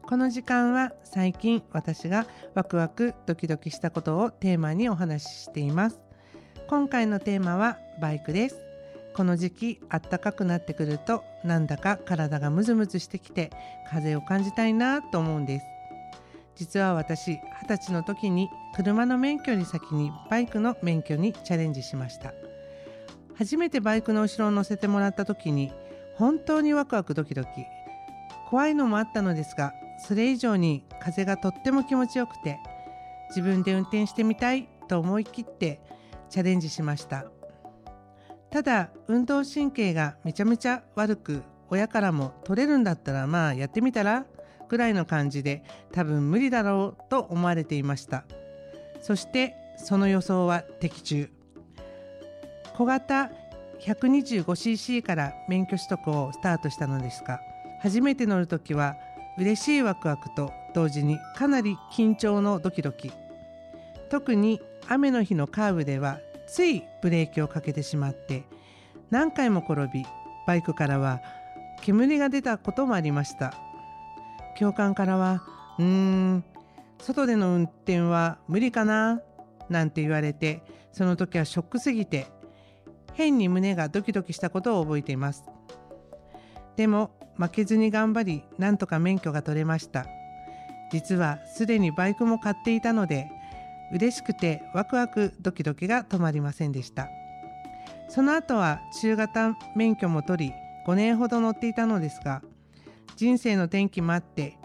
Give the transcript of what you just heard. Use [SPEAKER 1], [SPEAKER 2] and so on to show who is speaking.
[SPEAKER 1] この時間は最近私がワクワクドキドキしたことをテーマにお話ししています。今回のテーマはバイクです。この時期暖かくなってくるとなんだか体がムズムズしてきて風を感じたいなと思うんです。実は私20歳の時に車の免許より先にバイクの免許にチャレンジしました。初めてバイクの後ろを乗せてもらった時に本当にワクワクドキドキ、怖いのもあったのですが、それ以上に風がとっても気持ちよくて、自分で運転してみたいと思い切ってチャレンジしました。ただ運動神経がめちゃめちゃ悪く、親からも取れるんだったらまあやってみたらぐらいの感じで、多分無理だろうと思われていました。そしてその予想は的中。小型 125cc から免許取得をスタートしたのですが、初めて乗るときは嬉しいワクワクと同時にかなり緊張のドキドキ。特に雨の日のカーブではついブレーキをかけてしまって何回も転び、バイクからは煙が出たこともありました。教官からは外での運転は無理かななんて言われて、その時はショックすぎて変に胸がドキドキしたことを覚えています。でも負けずに頑張り、なんとか免許が取れました。実はすでにバイクも買っていたので、嬉しくてワクワクドキドキが止まりませんでした。その後は中型免許も取り、5年ほど乗っていたのですが、人生の転機もあって